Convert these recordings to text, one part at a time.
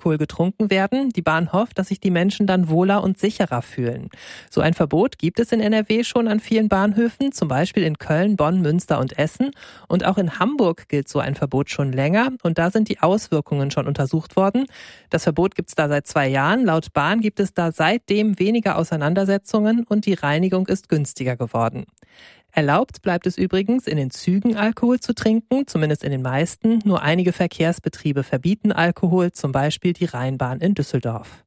Alkohol getrunken werden. Die Bahn hofft, dass sich die Menschen dann wohler und sicherer fühlen. So ein Verbot gibt es in NRW schon an vielen Bahnhöfen, zum Beispiel in Köln, Bonn, Münster und Essen. Und auch in Hamburg gilt so ein Verbot schon länger. Und da sind die Auswirkungen schon untersucht worden. Das Verbot gibt es da seit 2 Jahren. Laut Bahn gibt es da seitdem weniger Auseinandersetzungen und die Reinigung ist günstiger geworden. Erlaubt bleibt es übrigens, in den Zügen Alkohol zu trinken, zumindest in den meisten. Nur einige Verkehrsbetriebe verbieten Alkohol, zum Beispiel die Rheinbahn in Düsseldorf.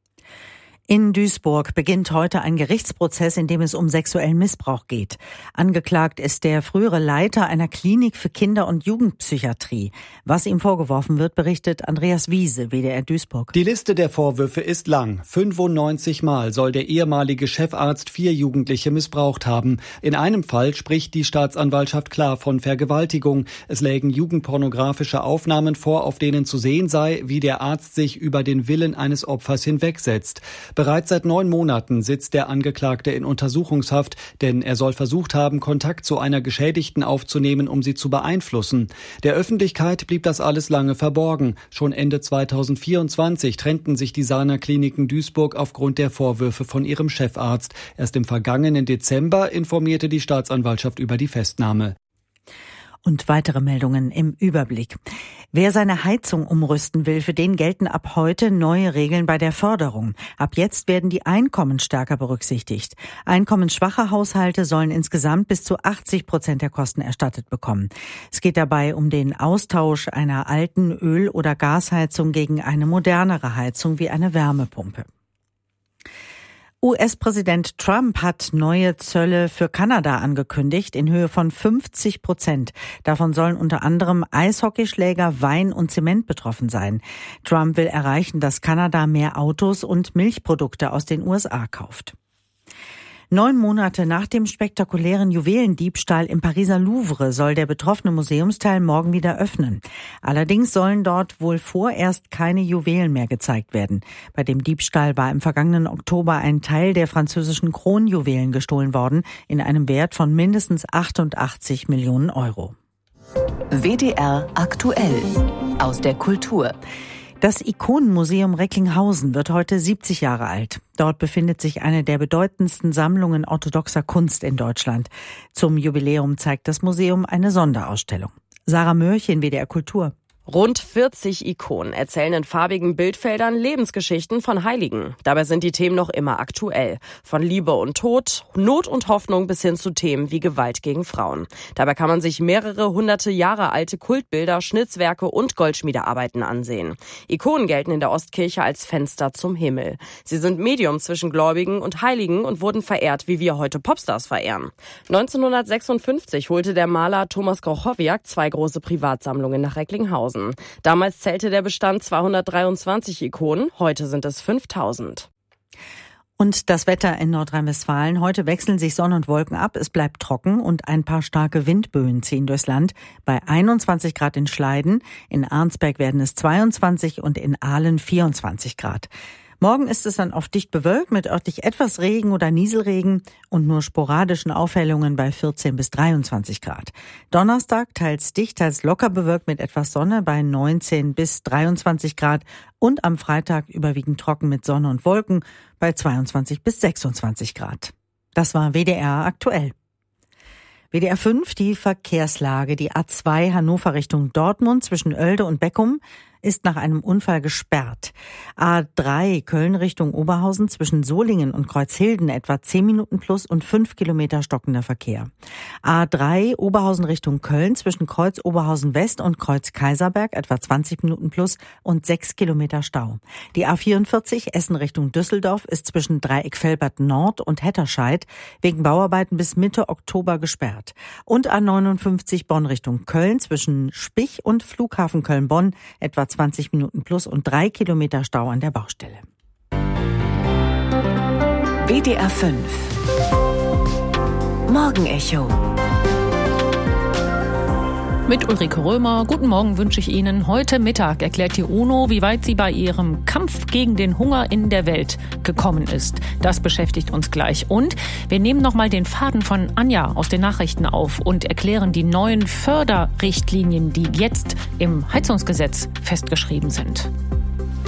In Duisburg beginnt heute ein Gerichtsprozess, in dem es um sexuellen Missbrauch geht. Angeklagt ist der frühere Leiter einer Klinik für Kinder- und Jugendpsychiatrie. Was ihm vorgeworfen wird, berichtet Andreas Wiese, WDR Duisburg. Die Liste der Vorwürfe ist lang. 95 Mal soll der ehemalige Chefarzt 4 Jugendliche missbraucht haben. In einem Fall spricht die Staatsanwaltschaft klar von Vergewaltigung. Es lägen jugendpornografische Aufnahmen vor, auf denen zu sehen sei, wie der Arzt sich über den Willen eines Opfers hinwegsetzt. Bereits seit 9 Monaten sitzt der Angeklagte in Untersuchungshaft, denn er soll versucht haben, Kontakt zu einer Geschädigten aufzunehmen, um sie zu beeinflussen. Der Öffentlichkeit blieb das alles lange verborgen. Schon Ende 2024 trennten sich die Sana Kliniken Duisburg aufgrund der Vorwürfe von ihrem Chefarzt. Erst im vergangenen Dezember informierte die Staatsanwaltschaft über die Festnahme. Und weitere Meldungen im Überblick. Wer seine Heizung umrüsten will, für den gelten ab heute neue Regeln bei der Förderung. Ab jetzt werden die Einkommen stärker berücksichtigt. Einkommensschwache Haushalte sollen insgesamt bis zu 80% der Kosten erstattet bekommen. Es geht dabei um den Austausch einer alten Öl- oder Gasheizung gegen eine modernere Heizung wie eine Wärmepumpe. US-Präsident Trump hat neue Zölle für Kanada angekündigt in Höhe von 50%. Davon sollen unter anderem Eishockeyschläger, Wein und Zement betroffen sein. Trump will erreichen, dass Kanada mehr Autos und Milchprodukte aus den USA kauft. 9 Monate nach dem spektakulären Juwelendiebstahl im Pariser Louvre soll der betroffene Museumsteil morgen wieder öffnen. Allerdings sollen dort wohl vorerst keine Juwelen mehr gezeigt werden. Bei dem Diebstahl war im vergangenen Oktober ein Teil der französischen Kronjuwelen gestohlen worden, in einem Wert von mindestens 88 Millionen Euro. WDR aktuell aus der Kultur. Das Ikonenmuseum Recklinghausen wird heute 70 Jahre alt. Dort befindet sich eine der bedeutendsten Sammlungen orthodoxer Kunst in Deutschland. Zum Jubiläum zeigt das Museum eine Sonderausstellung. Sarah Mörchen, WDR Kultur. Rund 40 Ikonen erzählen in farbigen Bildfeldern Lebensgeschichten von Heiligen. Dabei sind die Themen noch immer aktuell. Von Liebe und Tod, Not und Hoffnung bis hin zu Themen wie Gewalt gegen Frauen. Dabei kann man sich mehrere hunderte Jahre alte Kultbilder, Schnitzwerke und Goldschmiedearbeiten ansehen. Ikonen gelten in der Ostkirche als Fenster zum Himmel. Sie sind Medium zwischen Gläubigen und Heiligen und wurden verehrt, wie wir heute Popstars verehren. 1956 holte der Maler Thomas Grochowiak 2 große Privatsammlungen nach Recklinghausen. Damals zählte der Bestand 223 Ikonen, heute sind es 5000. Und das Wetter in Nordrhein-Westfalen. Heute wechseln sich Sonne und Wolken ab. Es bleibt trocken und ein paar starke Windböen ziehen durchs Land. Bei 21 Grad in Schleiden, in Arnsberg werden es 22 und in Aalen 24 Grad. Morgen ist es dann oft dicht bewölkt mit örtlich etwas Regen oder Nieselregen und nur sporadischen Aufhellungen bei 14 bis 23 Grad. Donnerstag teils dicht, teils locker bewölkt mit etwas Sonne bei 19 bis 23 Grad und am Freitag überwiegend trocken mit Sonne und Wolken bei 22 bis 26 Grad. Das war WDR aktuell. WDR 5, die Verkehrslage. Die A2 Hannover Richtung Dortmund zwischen Oelde und Beckum ist nach einem Unfall gesperrt. A3 Köln Richtung Oberhausen zwischen Solingen und Kreuzhilden etwa 10 Minuten plus und 5 Kilometer stockender Verkehr. A3 Oberhausen Richtung Köln zwischen Kreuz Oberhausen West und Kreuz Kaiserberg etwa 20 Minuten plus und 6 Kilometer Stau. Die A44 Essen Richtung Düsseldorf ist zwischen Dreieck Velbert Nord und Hetterscheid wegen Bauarbeiten bis Mitte Oktober gesperrt. Und A59 Bonn Richtung Köln zwischen Spich und Flughafen Köln-Bonn etwa 20 Minuten plus und 3 Kilometer Stau an der Baustelle. WDR 5 Morgenecho. Mit Ulrike Römer. Guten Morgen wünsche ich Ihnen. Heute Mittag erklärt die UNO, wie weit sie bei ihrem Kampf gegen den Hunger in der Welt gekommen ist. Das beschäftigt uns gleich. Und wir nehmen nochmal den Faden von Anja aus den Nachrichten auf und erklären die neuen Förderrichtlinien, die jetzt im Heizungsgesetz festgeschrieben sind.